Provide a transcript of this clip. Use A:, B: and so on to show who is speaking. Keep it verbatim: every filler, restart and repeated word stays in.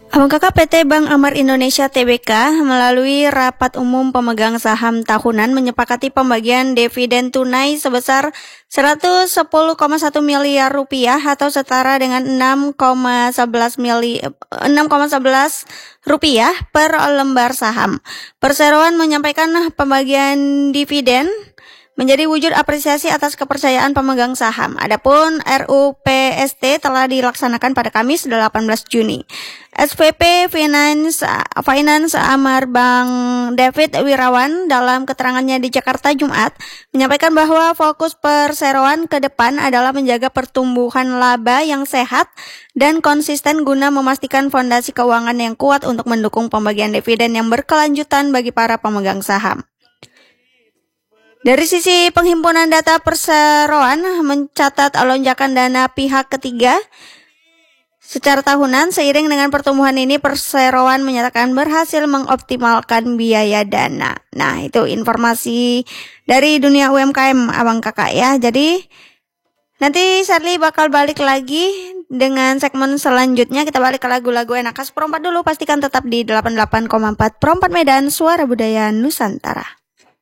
A: Abang Kakak, P T Bank Amar Indonesia T B K melalui rapat umum pemegang saham tahunan menyepakati pembagian dividen tunai sebesar seratus sepuluh koma satu miliar rupiah atau setara dengan enam koma sebelas rupiah per lembar saham. Perseroan menyampaikan pembagian dividen menjadi wujud apresiasi atas kepercayaan pemegang saham. Adapun R U P S T telah dilaksanakan pada Kamis delapan belas Juni. S V P Finance, Finance Amar Bank David Wirawan dalam keterangannya di Jakarta Jumat menyampaikan bahwa fokus perseroan ke depan adalah menjaga pertumbuhan laba yang sehat dan konsisten guna memastikan fondasi keuangan yang kuat untuk mendukung pembagian dividen yang berkelanjutan bagi para pemegang saham. Dari sisi penghimpunan data perseroan mencatat lonjakan dana pihak ketiga secara tahunan. Seiring dengan pertumbuhan ini, perseroan menyatakan berhasil mengoptimalkan biaya dana. Nah, itu informasi dari dunia U M K M Abang Kakak ya. Jadi nanti Sherly bakal balik lagi dengan segmen selanjutnya. Kita balik ke lagu-lagu enak khas Pro empat dulu. Pastikan tetap di delapan puluh delapan koma empat Pro empat Medan, Suara Budaya Nusantara.